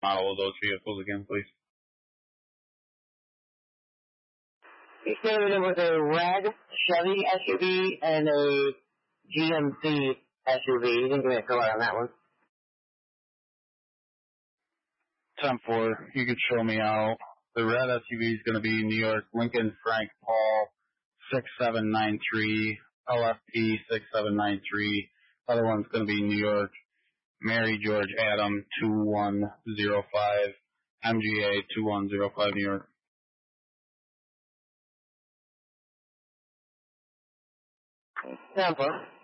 model of those vehicles again, please. He's standing in with a red Chevy SUV and a GMC SUV. You can give me a color on that one. 10-4, you can show me out. The red SUV is going to be New York Lincoln Frank Paul 6793, LFP 6793. Other one's going to be New York Mary George Adam 2105, MGA 2105 New York. Tampa.